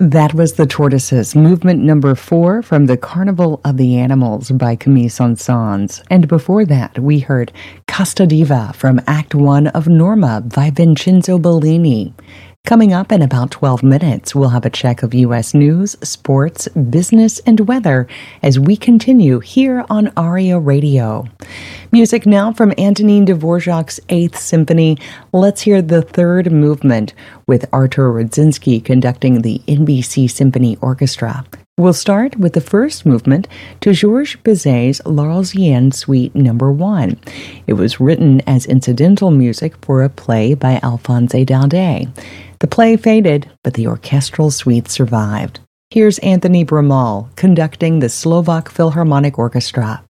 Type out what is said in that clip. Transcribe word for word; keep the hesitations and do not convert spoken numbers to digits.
That was The Tortoises, movement number four from The Carnival of the Animals by Camille Saint-Saëns. And before that, we heard Casta Diva from Act One of Norma by Vincenzo Bellini. Coming up in about twelve minutes, we'll have a check of U S news, sports, business, and weather as we continue here on ARIA Radio. Music now from Antonin Dvorak's Eighth Symphony. Let's hear the third movement with Artur Rudzinski conducting the N B C Symphony Orchestra. We'll start with the first movement to Georges Bizet's L'Arlésienne Suite Number One. It was written as incidental music for a play by Alphonse Daudet. The play faded, but the orchestral suite survived. Here's Anthony Bramal conducting the Slovak Philharmonic Orchestra.